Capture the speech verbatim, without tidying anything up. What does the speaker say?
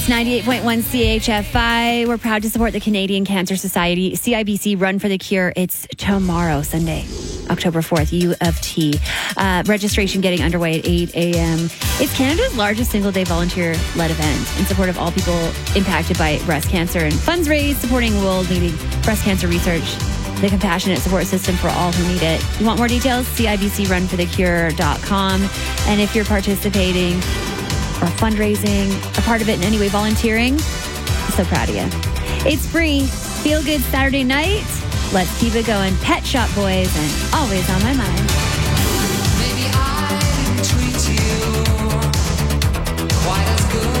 ninety-eight point one C H F I. We're proud to support the Canadian Cancer Society C I B C Run for the Cure. It's tomorrow, Sunday, October fourth, U of T. Uh, registration getting underway at eight a.m. It's Canada's largest single-day volunteer-led event in support of all people impacted by breast cancer, and funds raised supporting world-leading breast cancer research, the compassionate support system for all who need it. You want more details? C I B C run for the cure dot com. And if you're participating or fundraising, a part of it in any way, volunteering, I'm so proud of you. It's free. Feel good Saturday night. Let's keep it going. Pet Shop Boys and always on my mind.